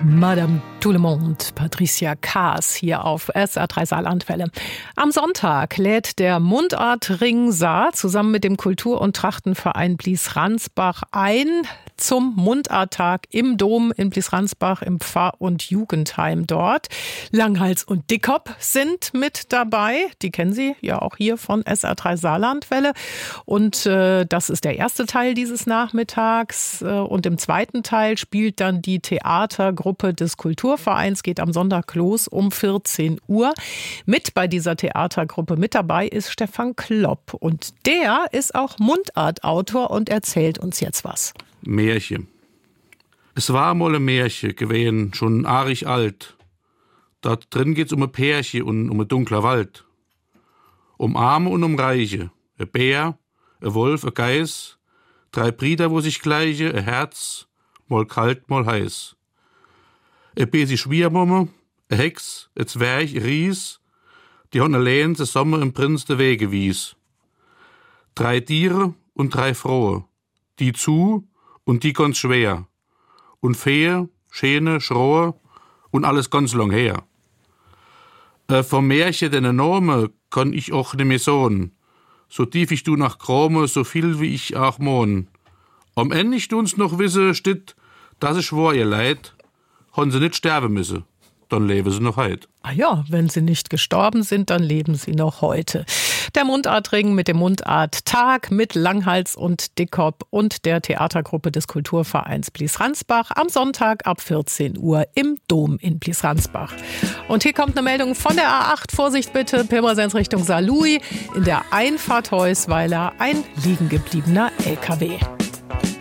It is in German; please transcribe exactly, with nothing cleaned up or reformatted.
Madame Tout le Monde, Patricia Kaas hier auf S R drei Saarlandwelle. Am Sonntag lädt der Mundartring Saar zusammen mit dem Kultur- und Trachtenverein Blies-Ransbach ein zum Mundarttag im Dom in Blies-Ransbach im Pfarr- und Jugendheim dort. Langhals und Dickkop sind mit dabei. Die kennen Sie ja auch hier von S R drei Saarlandwelle. Und äh, das ist der erste Teil dieses Nachmittags. Und im zweiten Teil spielt dann die Theatergruppe des Kulturvereins, geht am Sonntag los um vierzehn Uhr. Mit bei dieser Theatergruppe mit dabei ist Stefan Klopp. Und der ist auch Mundartautor und erzählt uns jetzt was. Märchen. Es war mal ein Märchen gewesen, schon arig alt. Dort drin geht's um ein Pärchen und um ein dunkler Wald. Um Arme und um Reiche. Ein Bär, ein Wolf, ein Geiß. Drei Brüder, wo sich gleiche, ein Herz, mal kalt, mal heiß. Ein Besi Schwiermumme, ein Hex, ein Zwerg, ein Ries. Die haben allein den Sommer im Prinz de Wege wies. Drei Tiere und drei Frohe. Die zu und die ganz schwer. Und Fee, Schäne, Schrohe und alles ganz lang her. Äh, vom Märchen den Enorme kann ich auch ne mehr sohn. So tief ich du nach Krome, so viel wie ich auch mohn. Am Ende ich duns noch wisse, steht, dass ich war ihr Leid, han sie nicht sterben müsse. Dann leben sie noch heut. Ah ja, wenn sie nicht gestorben sind, dann leben sie noch heute. Der Mundartring mit dem Mundarttag mit Langhals und Dickkop und der Theatergruppe des Kulturvereins Blies-Ransbach am Sonntag ab vierzehn Uhr im Dom in Blies-Ransbach. Und hier kommt eine Meldung von der A acht. Vorsicht bitte, Pirmasens Richtung Saarlouis. In der Einfahrt Heusweiler ein liegen gebliebener L K W.